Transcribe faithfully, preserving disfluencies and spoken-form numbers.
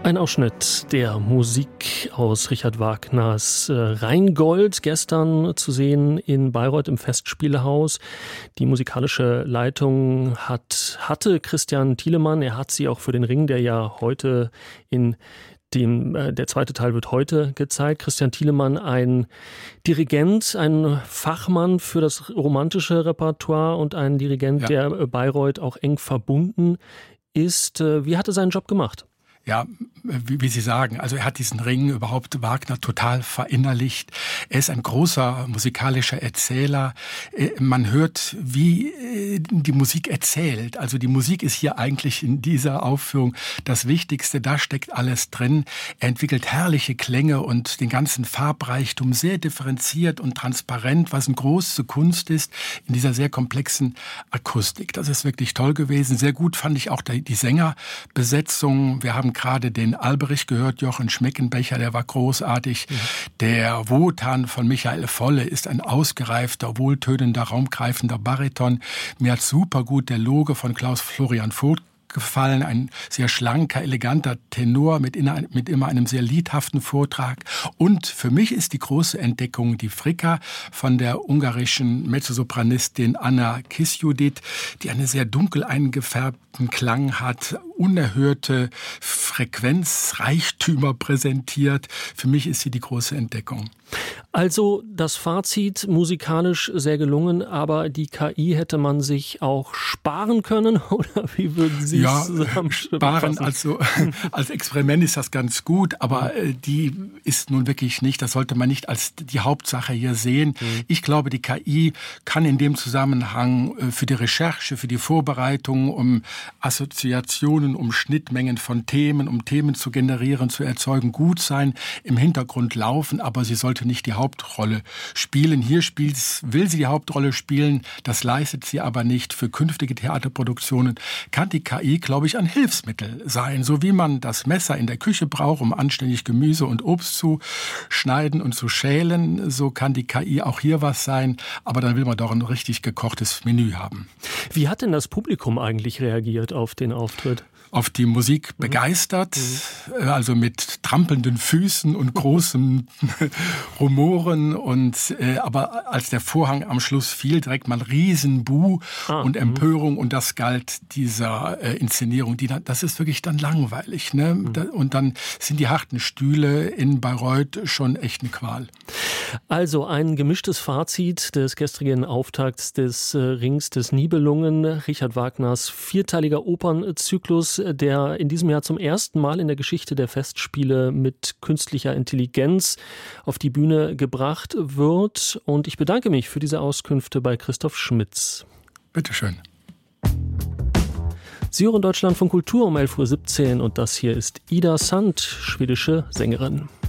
Ein Ausschnitt der Musik aus Richard Wagners Rheingold, gestern zu sehen in Bayreuth im Festspielehaus. Die musikalische Leitung hat, hatte Christian Thielemann. Er hat sie auch für den Ring, der ja heute in dem, der zweite Teil wird heute gezeigt. Christian Thielemann, ein Dirigent, ein Fachmann für das romantische Repertoire und ein Dirigent, ja, der Bayreuth auch eng verbunden ist. Wie hat er seinen Job gemacht? Ja, wie, wie Sie sagen, also er hat diesen Ring überhaupt Wagner total verinnerlicht. Er ist ein großer musikalischer Erzähler. Man hört, wie die Musik erzählt. Also die Musik ist hier eigentlich in dieser Aufführung das Wichtigste. Da steckt alles drin. Er entwickelt herrliche Klänge und den ganzen Farbreichtum sehr differenziert und transparent, was eine große Kunst ist in dieser sehr komplexen Akustik. Das ist wirklich toll gewesen. Sehr gut fand ich auch die Sängerbesetzung. Wir haben gerade den Alberich gehört, Jochen Schmeckenbecher, der war großartig. Mhm. Der Wotan von Michael Volle ist ein ausgereifter, wohltönender, raumgreifender Bariton. Mir hat super gut der Loge von Klaus Florian Vogt gefallen, ein sehr schlanker, eleganter Tenor mit, in, mit immer einem sehr liedhaften Vortrag. Und für mich ist die große Entdeckung die Fricka von der ungarischen Mezzosopranistin Anna Kisjudit, die einen sehr dunkel eingefärbten Klang hat, unerhörte Frequenzreichtümer präsentiert. Für mich ist sie die große Entdeckung. Also das Fazit, musikalisch sehr gelungen, aber die K I hätte man sich auch sparen können, oder wie würden Sie ja, es zusammenfassen? Sparen, also als Experiment ist das ganz gut, aber äh, die ist nun wirklich nicht, das sollte man nicht als die Hauptsache hier sehen. Mhm. Ich glaube, die K I kann in dem Zusammenhang äh, für die Recherche, für die Vorbereitung, um Assoziationen, um Schnittmengen von Themen, um Themen zu generieren, zu erzeugen, gut sein, im Hintergrund laufen, aber sie sollte nicht die Hauptrolle spielen. Hier spielt, will sie die Hauptrolle spielen, das leistet sie aber nicht. Für künftige Theaterproduktionen kann die K I, glaube ich, ein Hilfsmittel sein. So wie man das Messer in der Küche braucht, um anständig Gemüse und Obst zu schneiden und zu schälen, so kann die K I auch hier was sein, aber dann will man doch ein richtig gekochtes Menü haben. Wie hat denn das Publikum eigentlich reagiert auf den Auftritt? Auf die Musik begeistert, mhm. also mit trampelnden Füßen und großen Rumoren. Und, äh, aber als der Vorhang am Schluss fiel, direkt mal Riesenbuh ah, und Empörung. Mhm. Und das galt dieser äh, Inszenierung. Die, das ist wirklich dann langweilig. Ne? Mhm. Da, und dann sind die harten Stühle in Bayreuth schon echt eine Qual. Also ein gemischtes Fazit des gestrigen Auftakts des äh, Rings des Nibelungen, Richard Wagners vierteiliger Opernzyklus, der in diesem Jahr zum ersten Mal in der Geschichte der Festspiele mit künstlicher Intelligenz auf die Bühne gebracht wird. Und ich bedanke mich für diese Auskünfte bei Christoph Schmitz. Bitteschön. Sie hören Deutschlandfunk Kultur um elf Uhr siebzehn und das hier ist Ida Sand, schwedische Sängerin.